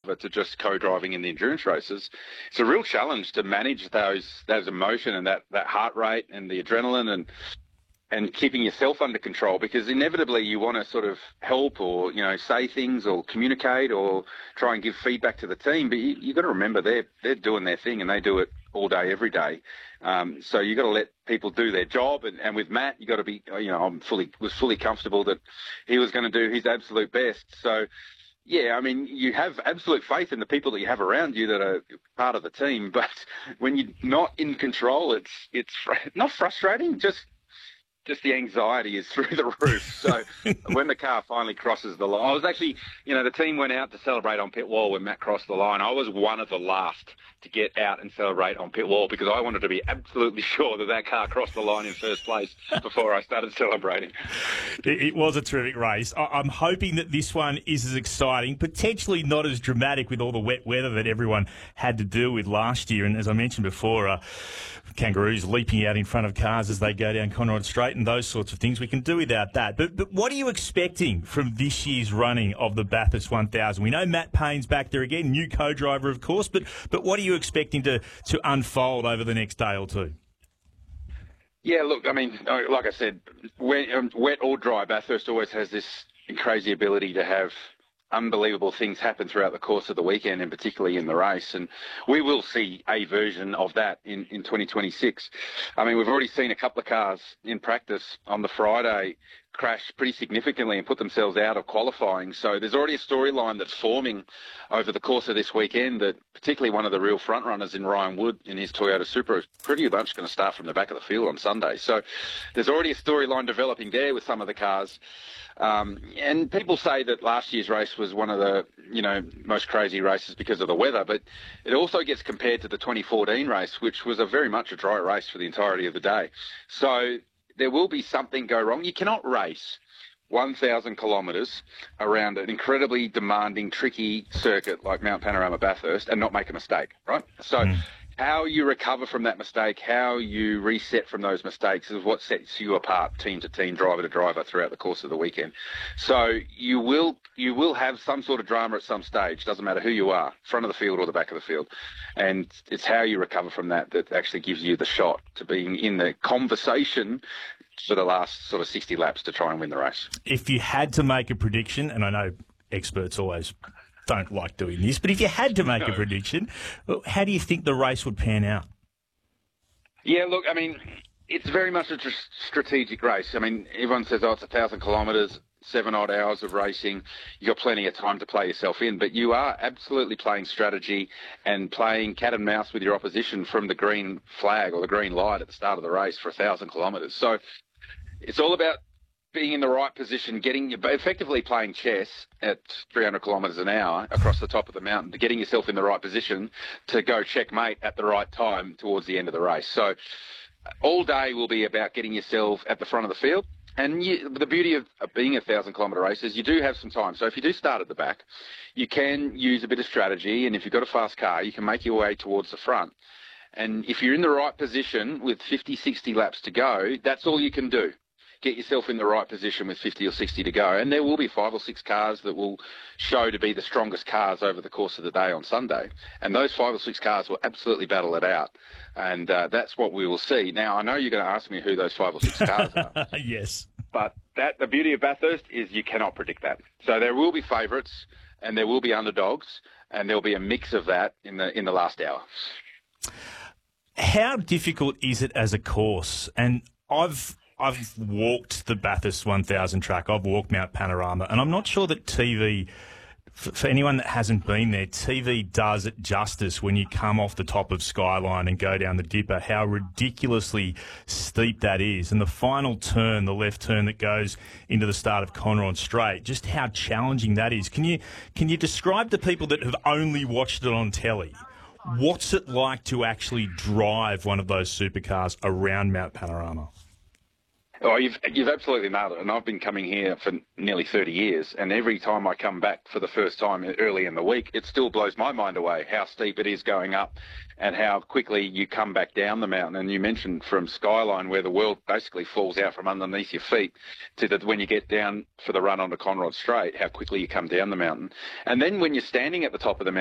over to just co-driving in the endurance races. It's a real challenge to manage those emotion and that heart rate and the adrenaline and keeping yourself under control, because inevitably you want to sort of help or, say things or communicate or try and give feedback to the team. But you got to remember they're doing their thing and they do it all day, every day. So you got to let people do their job. And with Matt, you got to be, was fully comfortable that he was going to do his absolute best. So, yeah, I mean, you have absolute faith in the people that you have around you that are part of the team. But when you're not in control, it's not frustrating, just the anxiety is through the roof. So when the car finally crosses the line, I was actually, the team went out to celebrate on pit wall when Matt crossed the line. I was one of the last to get out and celebrate on pit wall because I wanted to be absolutely sure that car crossed the line in first place before I started celebrating. It was a terrific race. I'm hoping that this one is as exciting, potentially not as dramatic with all the wet weather that everyone had to deal with last year. And as I mentioned before, kangaroos leaping out in front of cars as they go down Conrod Straight and those sorts of things. We can do without that. But what are you expecting from this year's running of the Bathurst 1000? We know Matt Payne's back there again, new co-driver, of course, but what are you expecting to unfold over the next day or two? Yeah, look, I mean, like I said, wet or dry, Bathurst always has this crazy ability to have unbelievable things happen throughout the course of the weekend, and particularly in the race. And we will see a version of that in 2026. I mean, we've already seen a couple of cars in practice on the Friday crash pretty significantly and put themselves out of qualifying. So there's already a storyline that's forming over the course of this weekend that particularly one of the real front runners in Ryan Wood in his Toyota Supra is pretty much going to start from the back of the field on Sunday. So there's already a storyline developing there with some of the cars. And people say that last year's race was one of the, most crazy races because of the weather, but it also gets compared to the 2014 race, which was very much a dry race for the entirety of the day. So there will be something go wrong. You cannot race 1,000 kilometres around an incredibly demanding, tricky circuit like Mount Panorama Bathurst and not make a mistake, right? So how you recover from that mistake, how you reset from those mistakes is what sets you apart, team to team, driver to driver, throughout the course of the weekend. So you will have some sort of drama at some stage. Doesn't matter who you are, front of the field or the back of the field. And it's how you recover from that actually gives you the shot to being in the conversation for the last sort of 60 laps to try and win the race. If you had to make a prediction, and I know experts always don't like doing this, but if you had to make a prediction, how do you think the race would pan out? Yeah, look, I mean, it's very much a strategic race. I mean, everyone says, it's 1,000 kilometres, 7-odd hours of racing. You've got plenty of time to play yourself in, but you are absolutely playing strategy and playing cat and mouse with your opposition from the green flag or the green light at the start of the race for 1,000 kilometres. So it's all about being in the right position, effectively playing chess at 300 kilometres an hour across the top of the mountain, getting yourself in the right position to go checkmate at the right time towards the end of the race. So all day will be about getting yourself at the front of the field. And the beauty of being a 1,000-kilometre race is you do have some time. So if you do start at the back, you can use a bit of strategy. And if you've got a fast car, you can make your way towards the front. And if you're in the right position with 50, 60 laps to go, that's all you can do. Get yourself in the right position with 50 or 60 to go. And there will be 5 or 6 cars that will show to be the strongest cars over the course of the day on Sunday. And those 5 or 6 cars will absolutely battle it out. And that's what we will see. Now, I know you're going to ask me who those 5 or 6 cars are. Yes. But the beauty of Bathurst is you cannot predict that. So there will be favourites and there will be underdogs, and there'll be a mix of that in the last hour. How difficult is it as a course? And I've walked the Bathurst 1000 track. I've walked Mount Panorama, and I'm not sure that TV, for anyone that hasn't been there, TV does it justice when you come off the top of Skyline and go down the Dipper, how ridiculously steep that is. And the final turn, the left turn that goes into the start of Conrod Straight, just how challenging that is. Can you describe to people that have only watched it on telly, what's it like to actually drive one of those supercars around Mount Panorama? Oh, you've absolutely nailed it. And I've been coming here for nearly 30 years. And every time I come back for the first time early in the week, it still blows my mind away how steep it is going up and how quickly you come back down the mountain. And you mentioned from Skyline, where the world basically falls out from underneath your feet, to when you get down for the run onto Conrod Straight, how quickly you come down the mountain. And then when you're standing at the top of the mountain,